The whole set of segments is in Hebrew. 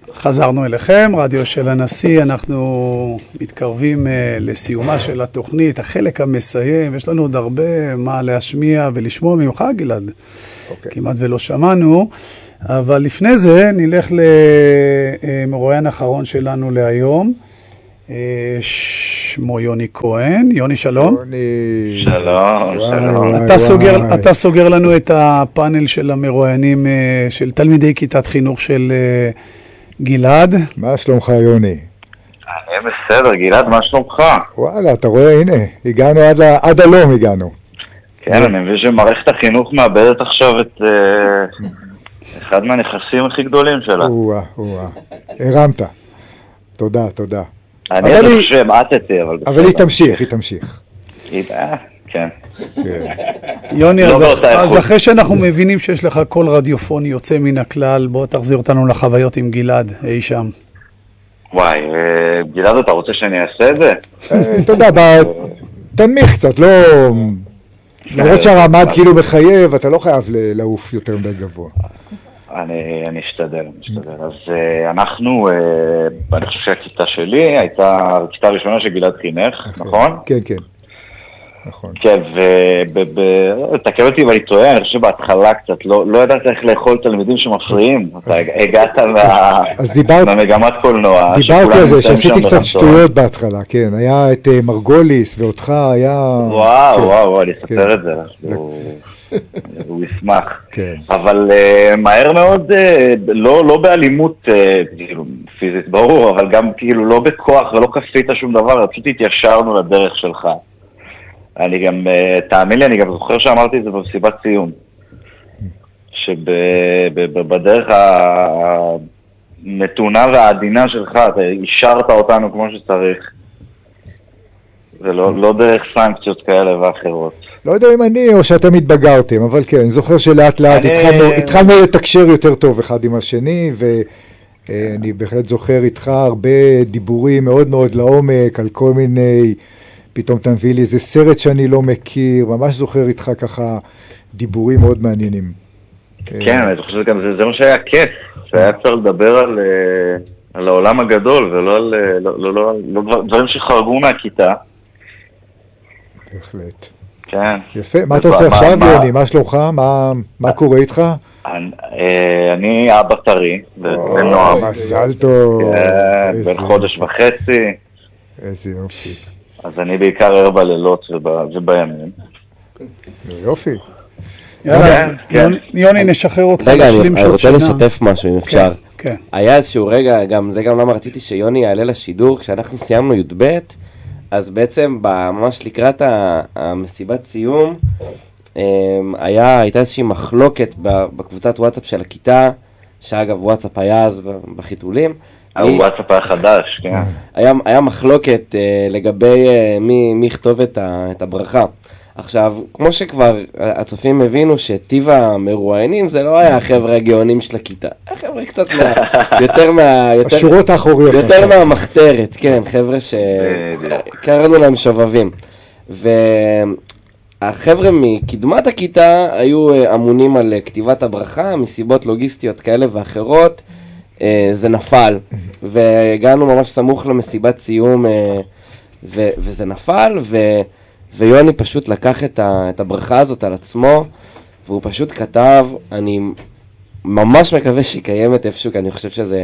חזרנו אליכם, רדיו של הנשיא, אנחנו מתקרבים לסיומה של התוכנית, החלק המסיים, יש לנו עוד הרבה מה להשמיע ולשמוע ממך, גלעד. כמעט ולא שמענו, אבל לפני זה נלך למרואיין האחרון שלנו להיום, שמו יוני כהן. יוני, שלום. שלום. אתה סוגר לנו את הפאנל של המרואיינים של תלמידי כיתת חינוך של גלעד. מה שלומך, יוני? אני בסדר, גלעד, מה שלומך? וואלה, אתה רואה, הנה, הגענו עד הלום הגענו. כן, אני מבין שמערכת החינוך מאבדת עכשיו את אחד מהנכסים הכי גדולים שלה. הרמת. תודה. אני חושב שמעטתי, אבל בסדר. אבל היא תמשיך. כן. יוני, אז אחרי שאנחנו מבינים שיש לך קול רדיופוני יוצא מן הכלל, בוא תחזיר אותנו לחוויות עם גלעד, אי שם. וואי, גלעד, אתה רוצה שאני אעשה את זה? אתה יודע, תנמיך קצת, לא... למרות שהרמד כאילו מחייב, אתה לא חייב לעוף יותר מדי גבוה. אני אשתדל. אז אנחנו, אני חושב שהכיתה שלי הייתה הכיתה הראשונה שגלעד חינך, נכון? כן. נכון. כן, ותקן אותי ואני טועה, אני חושב שבהתחלה קצת, לא ידעת איך לאכול תלמידים שמפריעים, אתה הגעת למגמת קולנוע. דיברתי על זה, שעשיתי קצת שטויות בהתחלה, כן, היה את מרגוליס ואותך היה... וואו, אני אספר את זה, הוא ישמח. אבל מהר מאוד, לא באלימות פיזית, ברור, אבל גם כאילו לא בכוח ולא כפית שום דבר, פשוט התיישרנו לדרך שלך. אני גם, תאמין לי, אני גם זוכר שאמרתי את זה במסיבת סיום, שבדרך הנתונה והעדינה שלך, אתה אישרת אותנו כמו שצריך, ולא דרך סנקציות כאלה ואחרות. לא יודע אם אני או שאתם התבגרתם, אבל כן, אני זוכר שלאט לאט התחלנו לתקשר יותר טוב אחד עם השני, ואני בהחלט זוכר איתך הרבה דיבורים מאוד מאוד לעומק על כל מיני... פתאום תנביא לי איזה סרט שאני לא מכיר, ממש זוכר איתך ככה דיבורים מאוד מעניינים. כן, אני חושב שגם זה מה שהיה כיף, שהיה אפשר לדבר על העולם הגדול, ולא על דברים שחרגו מהכיתה. בהחלט. כן. יפה, מה אתה עושה עכשיו, יוני? מה שלומך? מה קורה איתך? אני אבא טרי, בן נועם. מזל טוב. בן חודש וחצי. איזה יופי. אז אני בעיקר ער בלילות ובימים. יופי. יוני, נשחרר אותך רגע, אני רוצה לשתף משהו אם אפשר. כן. היה איזשהו רגע, זה גם למה רציתי שיוני יעלה לשידור, כשאנחנו סיימנו י"ב, אז בעצם ממש לקראת המסיבת סיום, הייתה איזושהי מחלוקת בקבוצת וואטסאפ של הכיתה, שאגב וואטסאפ היה אז בחיתולים, הוואטסאפ היה חדש, כן. היה מחלוקת לגבי מי יכתוב את הברכה. עכשיו, כמו שכבר הצופים הבינו שטיב המרואיינים זה לא היה החבר'ה הגאונים של הכיתה, היה חבר'ה קצת השורות האחוריות. יותר מהמחתרת, כן, חבר'ה שקראנו להם שובבים. והחבר'ה מקדמת הכיתה היו אמונים על כתיבת הברכה, מסיבות לוגיסטיות כאלה ואחרות, זה נפל, והגענו ממש סמוך למסיבת סיום, וזה נפל, ויוני פשוט לקח את הברכה הזאת על עצמו, והוא פשוט כתב, אני ממש מקווה שהיא קיימת איפשהו, כי אני חושב שזה,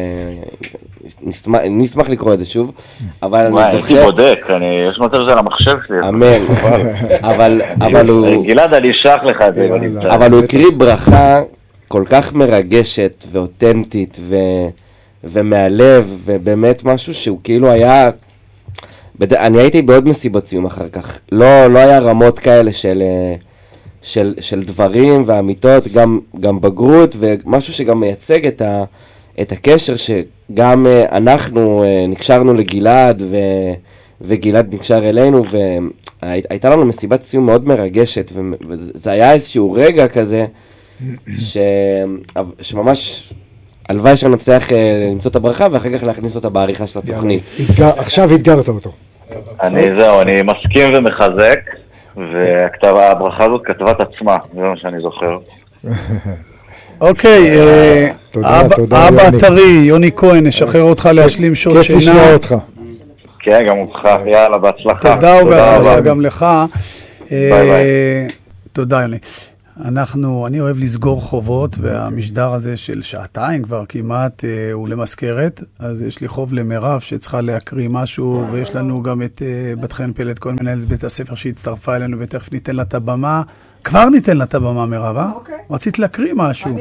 נשמח לקרוא את זה שוב, אבל אני זוכר... הייתי בודק, יש מצב שזה על המחשב שלי. אמן, אבל הוא... גלעד, אני אשלח לך את זה. אבל הוא הקריא ברכה כל כך מרגשת ואותנטית ומהלב, ובאמת משהו שהוא כאילו היה... אני הייתי בעוד מסיבות סיום אחר כך, לא היה רמות כאלה של דברים ואמיתות, גם בגרות, ומשהו שגם מייצג את הקשר שגם אנחנו נקשרנו לגלעד, וגלעד נקשר אלינו, והייתה לנו מסיבת סיום מאוד מרגשת, וזה היה איזשהו רגע כזה, שממש... הלוואי שנצליח למצוא את הברכה, ואחר כך להכניס אותה בעריכה של התוכנית. עכשיו התגרת אותו. אני מסכים ומחזק, והברכה הזאת כתבה את עצמה, זה מה שאני זוכר. אוקיי, אבא טרי, יוני כהן, נשחרר אותך להשלים שעות שינה. כיף לשמוע אותך. כן, גם אותך, יאללה, בהצלחה. תודה ובהצלחה גם לך. ביי ביי. תודה, יוני. אני אוהב לסגור חובות, והמשדר הזה של שעתיים כבר כמעט הוא למזכרת, אז יש לי חוב למרב שצריכה להקריא משהו, ויש לנו גם את בת חן פלט, כל מנהלת בית הספר שהצטרפה אלינו, ותכף ניתן לה את הבמה. כבר ניתן לה את הבמה, מרב, אה? אוקיי. רצית להקריא משהו.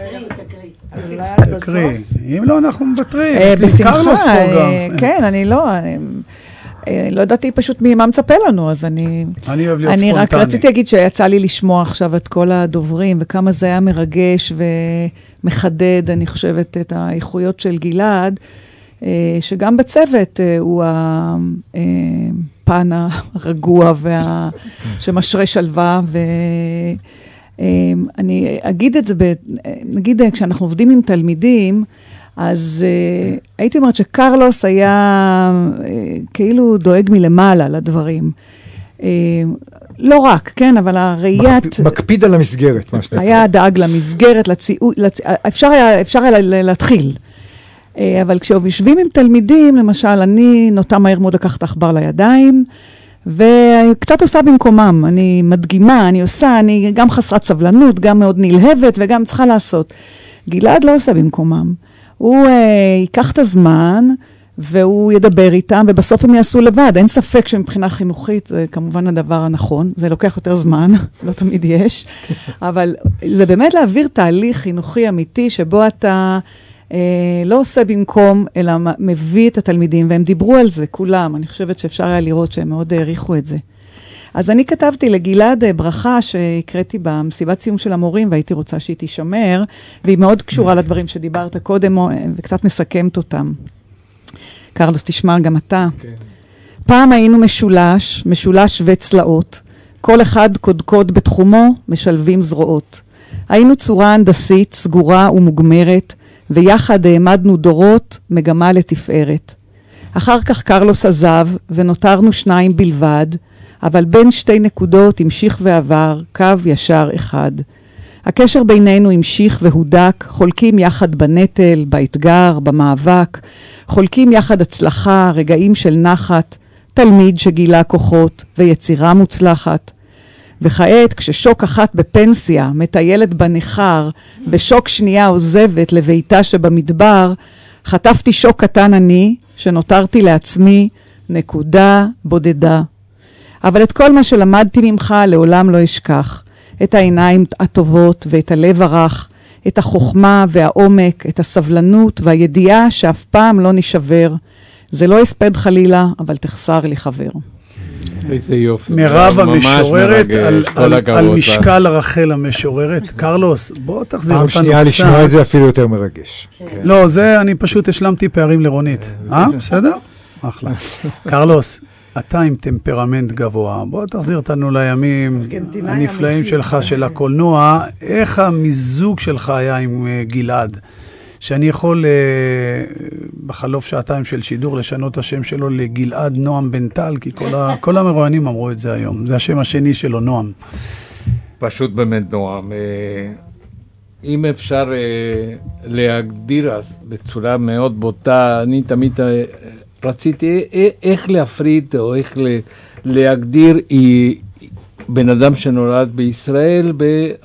תקריא. אם לא, אנחנו מוותרים. בשמחה, כן, אני לא ידעתי פשוט מה מצפה לנו, אז אני אוהב להיות ספונטני. אני רק רציתי להגיד שיצא לי לשמוע עכשיו את כל הדוברים, וכמה זה היה מרגש ומחדד, אני חושבת, את האיכויות של גלעד, שגם בצוות הוא הפן הרגוע שמשרה שלווה, ואני אגיד את זה, נגיד כשאנחנו עובדים עם תלמידים, אז הייתי אומרת שקרלוס היה כאילו דואג מלמעלה לדברים. לא רק, כן, אבל הראיית... מקפיד על המסגרת, מה שנקרא. היה דאג למסגרת, אפשר היה להתחיל. אבל כשיושבים עם תלמידים, למשל, אני נוטה מהר מאוד לקחת עכבר לידיים, וקצת עושה במקומם. אני מדגימה, אני עושה, אני גם חסרת סבלנות, גם מאוד נלהבת, וגם צריכה לעשות. גלעד לא עושה במקומם. הוא ייקח את הזמן, והוא ידבר איתם, ובסוף הם יעשו לבד. אין ספק שמבחינה חינוכית, זה כמובן הדבר הנכון. זה לוקח יותר זמן, לא תמיד יש. אבל זה באמת להעביר תהליך חינוכי אמיתי, שבו אתה לא עושה במקום, אלא מביא את התלמידים, והם דיברו על זה, כולם. אני חושבת שאפשר היה לראות שהם מאוד העריכו את זה. אז אני כתבתי לגלעד ברכה שהקראתי במסיבת סיום של המורים, והייתי רוצה שהיא תישמר, והיא מאוד קשורה לדברים שדיברת קודם, וקצת מסכמת אותם. קרלוס, תשמע גם אתה. פעם היינו משולש וצלעות, כל אחד קודקוד בתחומו, משלבים זרועות. היינו צורה הנדסית, סגורה ומוגמרת, ויחד העמדנו דורות, מגמה לתפארת. אחר כך קרלוס עזב, ונותרנו שניים בלבד, אבל בין שתי נקודות המשיך ועבר קו ישר אחד. הקשר בינינו המשיך והודק, חולקים יחד בנטל, באתגר, במאבק, חולקים יחד הצלחה, רגעים של נחת, תלמיד שגילה כוחות ויצירה מוצלחת. וכעת, כששוק אחת בפנסיה מטיילת בנחר, ושוק שנייה עוזבת לביתה שבמדבר, חטפתי שוק קטן אני, שנותרתי לעצמי, נקודה בודדה. אבל את כל מה שלמדתי ממך לעולם לא אשכח. את העיניים הטובות ואת הלב הרך, את החוכמה והעומק, את הסבלנות והידיעה שאף פעם לא נשבר. זה לא הספד חלילה, אבל תחסר לי חבר. איזה יופי. מרב המשוררת על משקל רחל המשוררת. קרלוס, בוא תחזיר אותנו קצת. פעם שנייה לשמוע את זה אפילו יותר מרגש. לא, זה אני פשוט השלמתי פערים לרונית. בסדר? אחלה. קרלוס, אתה עם טמפרמנט גבוה. בוא תחזיר אותנו לימים הנפלאים שלך של הקולנוע. איך המיזוג שלך היה עם גלעד? שאני יכול בחלוף שעתיים של שידור לשנות את השם שלו לגלעד נועם בן טל, כי כל המרואיינים אמרו את זה היום. זה השם השני שלו, נועם. פשוט באמת נועם. אם אפשר להגדיר אז בצורה מאוד בוטה, אני תמיד רציתי איך להפריד או איך להגדיר בן אדם שנולד בישראל,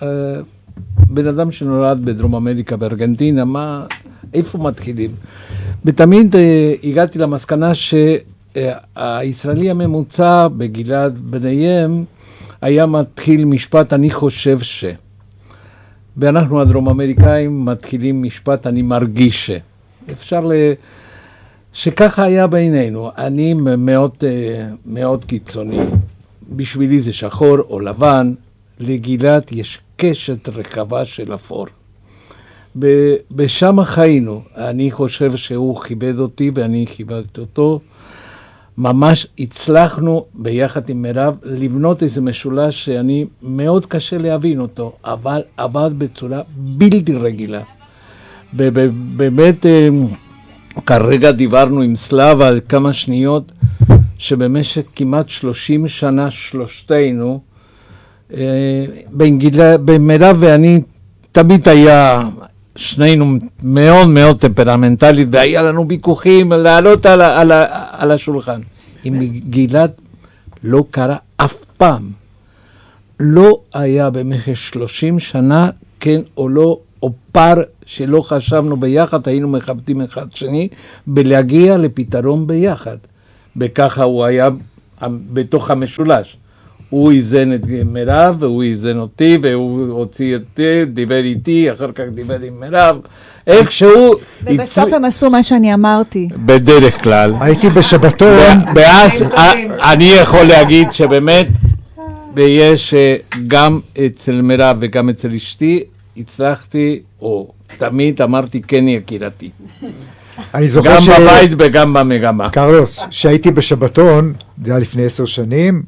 בן אדם שנולד בדרום אמריקה, בארגנטינה, איפה מתחילים? ותמיד הגעתי למסקנה שהישראלי הממוצע בגלעד בניהם היה מתחיל משפט אני חושב ש. ואנחנו הדרום אמריקאים מתחילים משפט אני מרגיש ש. אפשר שככה היה בינינו. אני מאוד קיצוני. בשבילי זה שחור או לבן. לגלעד יש קשת רחבה של אפור. בשם חיינו, אני חושב שהוא כיבד אותי ואני כיבדתי אותו. ממש הצלחנו ביחד עם מרב לבנות איזה משולש שאני מאוד קשה להבין אותו, אבל עבד בצורה בלתי רגילה. באמת, כרגע דיברנו עם סלאב על כמה שניות, שבמשך כמעט 30 שנה שלושתנו, בין מרב ואני תמיד היה שנינו מאוד מאוד טמפרמנטלית, והיה לנו ויכוחים לעלות על השולחן. עם גלעד לא קרה אף פעם. לא היה במשך 30 שנה, כן או לא, או פער שלא חשבנו ביחד, היינו מכבדים אחד שני, בלהגיע לפתרון ביחד. וככה הוא היה בתוך המשולש. הוא איזן את מירב, והוא איזן אותי, והוא הוציא אותי, דיבר איתי, אחר כך דיבר עם מירב. איכשהו... ובסוף הם עשו מה שאני אמרתי. בדרך כלל. הייתי בשבתון. ואז אני יכול להגיד שבאמת, ויש גם אצל מירב וגם אצל אשתי, הצלחתי, או תמיד אמרתי כן יקירתי. אני זוכר גם בבית וגם במגמה. קרלוס, שהייתי בשבתון, זה היה לפני 10 שנים,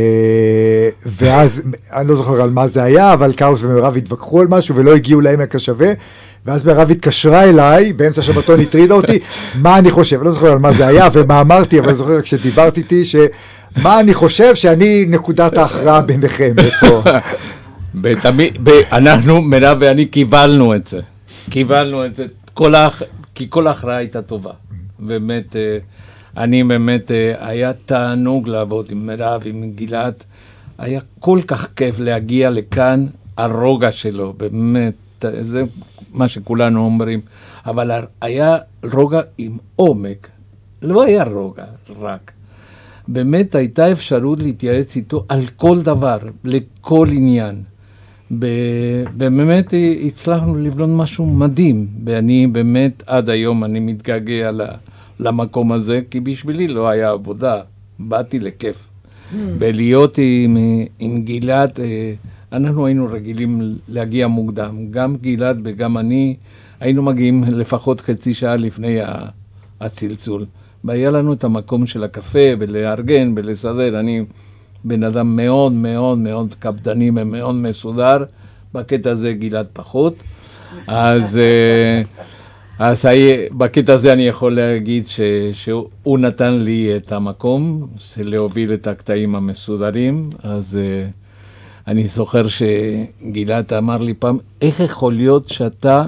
ואז, אני לא זוכר על מה זה היה, אבל קרלוס ומירב התווכחו על משהו ולא הגיעו לעמק השווה, ואז מירב התקשרה אליי, באמצע שבתון הטרידה אותי, מה אני חושב, לא זוכר על מה זה היה ומה אמרתי, אבל אני זוכר כשדיברתי איתי, מה אני חושב שאני נקודת ההכרעה ביניכם. אנחנו, מירב ואני, קיבלנו את זה, כי כל ההכרעה הייתה טובה. באמת, אני באמת, היה תענוג לעבוד עם מירב, עם גלעד, היה כל כך כיף להגיע לכאן, הרוגע שלו, באמת, זה מה שכולנו אומרים, אבל היה רוגע עם עומק, לא היה רוגע רק. באמת הייתה אפשרות להתייעץ איתו על כל דבר, לכל עניין. ובאמת הצלחנו לבנות משהו מדהים, ואני באמת עד היום אני מתגעגע למקום הזה, כי בשבילי לא היה עבודה, באתי לכיף. ולהיות עם גלעד, אנחנו היינו רגילים להגיע מוקדם, גם גלעד וגם אני היינו מגיעים לפחות חצי שעה לפני הצלצול. והיה לנו את המקום של הקפה ולארגן ולסדר. אני בן אדם מאוד מאוד מאוד קפדני ומאוד מסודר, בקטע הזה גלעד פחות. אז בקטע הזה אני יכול להגיד שהוא נתן לי את המקום של להוביל את הקטעים המסודרים. אז אני זוכר שגלעד אמר לי פעם, איך יכול להיות שאתה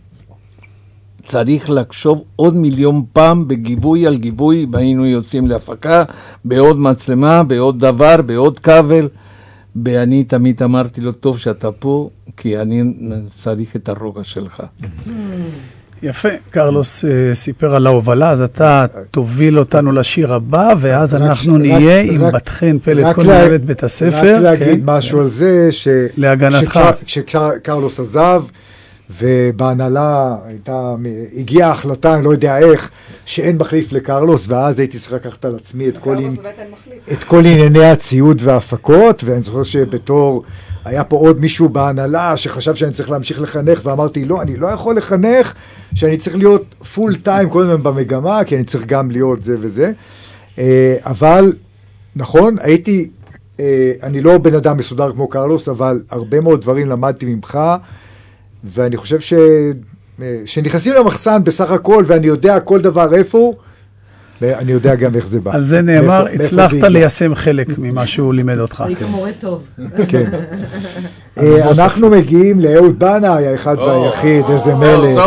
צריך לחשוב עוד מיליון פעם בגיבוי על גיבוי, והיינו יוצאים להפקה, בעוד מצלמה, בעוד דבר, בעוד כבל, ואני תמיד אמרתי לו, טוב שאתה פה, כי אני צריך את הרוגע שלך. יפה, קרלוס סיפר על ההובלה, אז אתה תוביל אותנו לשיר הבא, ואז אנחנו נהיה עם בת חן פלד, כל מנהלת בית הספר. רק להגיד משהו על זה, להגנתך. כשקרלוס עזב, ובהנהלה הגיעה ההחלטה, אני לא יודע איך, שאין מחליף לקרלוס, ואז הייתי צריך לקחת על עצמי את כל ענייני הציוד וההפקות, ואני זוכר שבתור, היה פה עוד מישהו בהנהלה שחשב שאני צריך להמשיך לחנך, ואמרתי, לא, אני לא יכול לחנך, שאני צריך להיות פול טיים כל הזמן במגמה, כי אני צריך גם להיות זה וזה, אבל נכון, אני לא בן אדם מסודר כמו קרלוס, אבל הרבה מאוד דברים למדתי ממך, ואני חושב שנכנסים למחסן בסך הכל, ואני יודע כל דבר איפה, ואני יודע גם איך זה בא. על זה נאמר, הצלחת ליישם חלק ממה שהוא לימד אותך. היית מורה טוב. כן. אנחנו מגיעים לאהוד בנאי, האחד והיחיד, איזה מלך.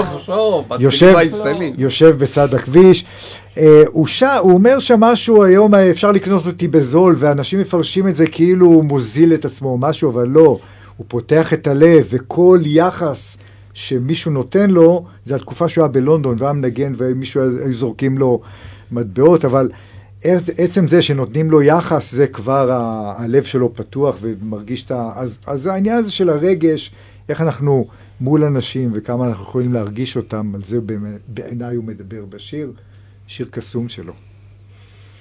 יושב בצד הכביש. הוא אומר שם משהו, היום אפשר לקנות אותי בזול, ואנשים מפרשים את זה כאילו הוא מוזיל את עצמו משהו, אבל לא. הוא פותח את הלב, וכל יחס שמישהו נותן לו, זה התקופה שהוא היה בלונדון, והיה מנגן, ומישהו היו זורקים לו מטבעות, אבל עצם זה שנותנים לו יחס, זה כבר הלב שלו פתוח, ומרגיש את אז העניין הזה של הרגש, איך אנחנו מול אנשים, וכמה אנחנו יכולים להרגיש אותם, על זה בעיניי הוא מדבר בשיר, שיר קסום שלו.